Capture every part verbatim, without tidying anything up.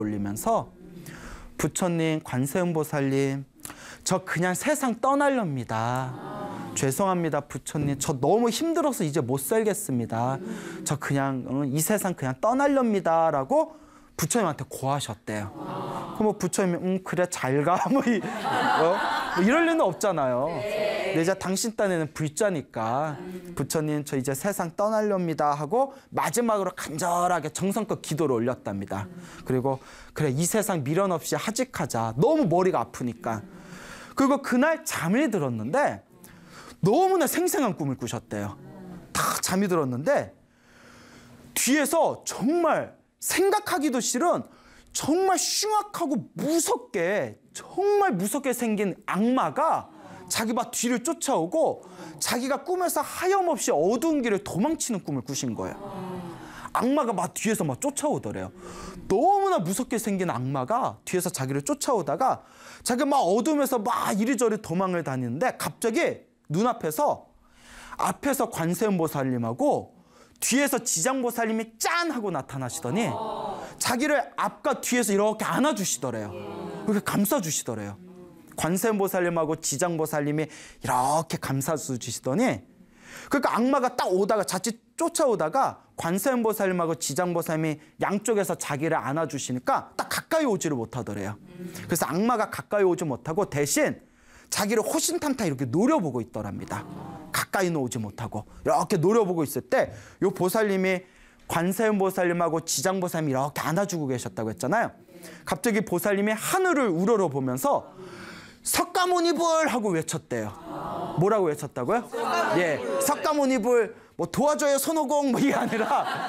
올리면서 부처님, 관세음보살님, 저 그냥 세상 떠나렵니다. 죄송합니다, 부처님. 저 너무 힘들어서 이제 못 살겠습니다. 저 그냥 어, 이 세상 그냥 떠나렵니다. 라고 부처님한테 고하셨대요. 그럼 뭐 부처님이 음 그래 잘 가. 뭐, 이, 어? 뭐 이럴 리는 없잖아요. 근데 이제 당신 딴에는 불자니까 부처님 저 이제 세상 떠나렵니다 하고 마지막으로 간절하게 정성껏 기도를 올렸답니다. 그리고 그래 이 세상 미련 없이 하직하자. 너무 머리가 아프니까. 그리고 그날 잠이 들었는데 너무나 생생한 꿈을 꾸셨대요. 딱 잠이 들었는데 뒤에서 정말 생각하기도 싫은 정말 흉악하고 무섭게 정말 무섭게 생긴 악마가 자기 막 뒤를 쫓아오고 자기가 꿈에서 하염없이 어두운 길을 도망치는 꿈을 꾸신 거예요. 악마가 막 뒤에서 막 쫓아오더래요. 너무나 무섭게 생긴 악마가 뒤에서 자기를 쫓아오다가 자기가 막 어둠에서 막 이리저리 도망을 다니는데 갑자기 눈앞에서 앞에서 관세음보살님하고 뒤에서 지장보살님이 짠 하고 나타나시더니 자기를 앞과 뒤에서 이렇게 안아주시더래요. 이렇게 감싸주시더래요. 관세음보살님하고 지장보살님이 이렇게 감싸주시더니 그러니까 악마가 딱 오다가 자칫 쫓아오다가 관세음보살님하고 지장보살님이 양쪽에서 자기를 안아주시니까 딱 가까이 오지를 못하더래요. 그래서 악마가 가까이 오지 못하고 대신 자기를 호신탐탐 이렇게 노려보고 있더랍니다. 가까이는 오지 못하고 이렇게 노려보고 있을 때 요 보살님이 관세음보살님하고 지장보살님이 이렇게 안아주고 계셨다고 했잖아요. 갑자기 보살님이 하늘을 우러러보면서 석가모니불 하고 외쳤대요. 뭐라고 외쳤다고요? 예, 석가모니불 뭐 도와줘요 손오공 뭐 이게 아니라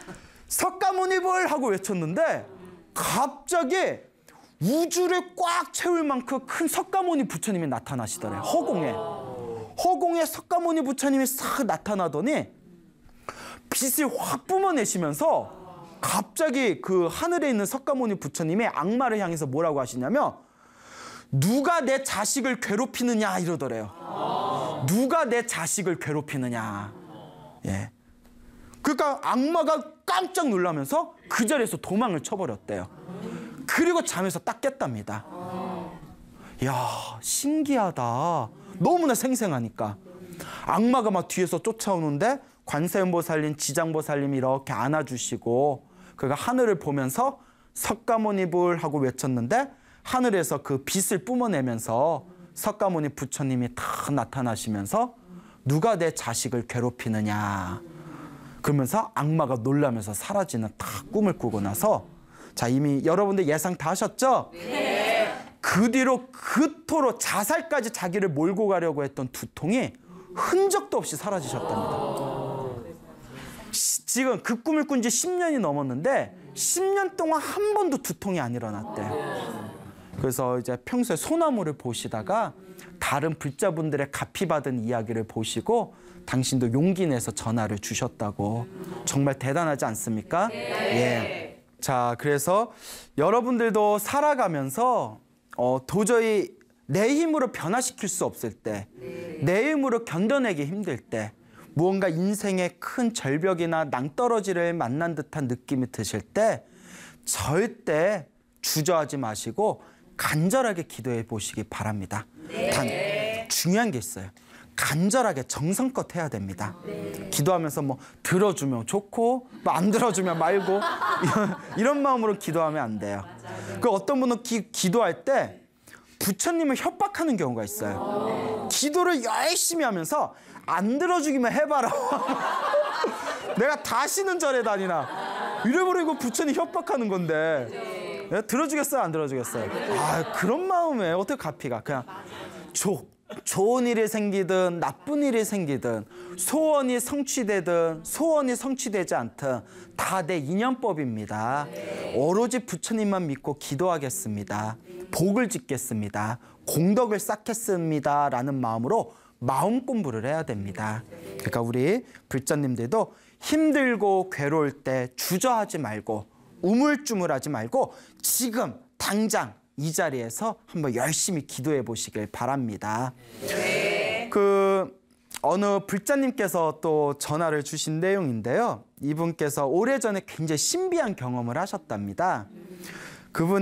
석가모니불 하고 외쳤는데 갑자기 우주를 꽉 채울 만큼 큰 석가모니 부처님이 나타나시더래요. 허공에. 허공에 석가모니 부처님이 싹 나타나더니 빛을 확 뿜어내시면서 갑자기 그 하늘에 있는 석가모니 부처님이 악마를 향해서 뭐라고 하시냐면 누가 내 자식을 괴롭히느냐 이러더래요. 누가 내 자식을 괴롭히느냐. 예. 그러니까 악마가 깜짝 놀라면서 그 자리에서 도망을 쳐버렸대요. 그리고 잠에서 딱 깼답니다. 이야, 신기하다. 너무나 생생하니까. 악마가 막 뒤에서 쫓아오는데 관세음보살님, 지장보살님이 이렇게 안아주시고 그가 하늘을 보면서 석가모니불 하고 외쳤는데 하늘에서 그 빛을 뿜어내면서 석가모니 부처님이 다 나타나시면서 누가 내 자식을 괴롭히느냐 그러면서 악마가 놀라면서 사라지는 딱 꿈을 꾸고 나서 자 이미 여러분들 예상 다 하셨죠? 네. 그 뒤로 그토록 자살까지 자기를 몰고 가려고 했던 두통이 흔적도 없이 사라지셨답니다. 시, 지금 그 꿈을 꾼 지 십 년이 넘었는데 십 년 동안 한 번도 두통이 안 일어났대요. 그래서 이제 평소에 소나무를 보시다가 다른 불자분들의 가피 받은 이야기를 보시고 당신도 용기 내서 전화를 주셨다고. 정말 대단하지 않습니까? 네. 예. 자, 그래서 여러분들도 살아가면서 어, 도저히 내 힘으로 변화시킬 수 없을 때, 네. 내 힘으로 견뎌내기 힘들 때, 무언가 인생의 큰 절벽이나 낭떠러지를 만난 듯한 느낌이 드실 때 절대 주저하지 마시고 간절하게 기도해 보시기 바랍니다. 네. 단 중요한 게 있어요. 간절하게 정성껏 해야 됩니다. 네. 기도하면서 뭐 들어주면 좋고 뭐 안 들어주면 말고 이런, 이런 마음으로 기도하면 안 돼요. 그 어떤 분은 기, 기도할 때 부처님을 협박하는 경우가 있어요. 기도를 열심히 하면서 안 들어주기만 해봐라. 내가 다시는 절에 다니나. 이래버리고 부처님 협박하는 건데 네? 들어주겠어요? 안 들어주겠어요? 아, 그런 마음에 어떻게 갚이가. 그냥 조, 좋은 일이 생기든 나쁜 일이 생기든 소원이 성취되든 소원이 성취되지 않든 다 내 인연법입니다. 오로지 부처님만 믿고 기도하겠습니다. 복을 짓겠습니다. 공덕을 쌓겠습니다. 라는 마음으로 마음 공부를 해야 됩니다. 그러니까 우리 불자님들도 힘들고 괴로울 때 주저하지 말고 우물쭈물하지 말고 지금 당장 이 자리에서 한번 열심히 기도해 보시길 바랍니다. 네. 그 어느 불자님께서 또 전화를 주신 내용인데요. 이분께서 오래전에 굉장히 신비한 경험을 하셨답니다. 그분